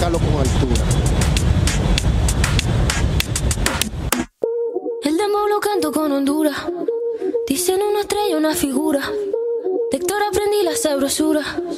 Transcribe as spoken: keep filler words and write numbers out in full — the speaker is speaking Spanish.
cantarlo con altura. El dembow lo canto con Honduras. Dicen una estrella, una figura. De Héctor aprendí la sabrosura.